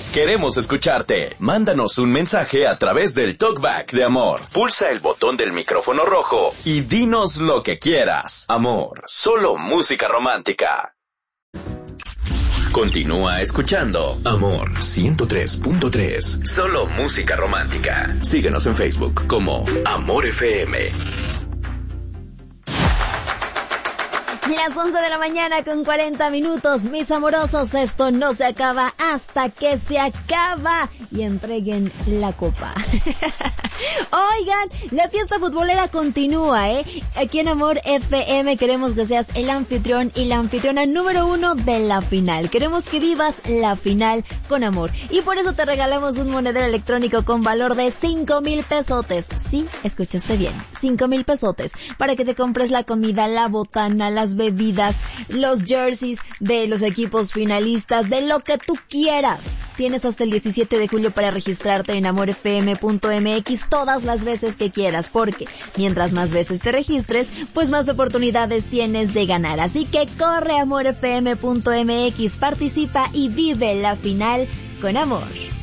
Queremos escucharte. Mándanos un mensaje a través del Talkback de Amor. Pulsa el botón del micrófono rojo y dinos lo que quieras. Amor, solo música romántica. Continúa escuchando Amor 103.3. Solo música romántica. Síguenos en Facebook como Amor FM. Las 11 de la mañana con 40 minutos, mis amorosos, esto no se acaba hasta que se acaba y entreguen la copa. Oigan, la fiesta futbolera continúa, Aquí en Amor FM queremos que seas el anfitrión y la anfitriona número 1 de la final. Queremos que vivas la final con amor. Y por eso te regalamos un monedero electrónico con valor de 5,000 pesotes. Sí, escuchaste bien, 5,000 pesotes. Para que te compres la comida, la botana, las bebidas, los jerseys de los equipos finalistas, de lo que tú quieras. Tienes hasta el 17 de julio para registrarte en amorfm.mx todas las veces que quieras, porque mientras más veces te registres, pues más oportunidades tienes de ganar. Así que corre a amorfm.mx, participa y vive la final con amor.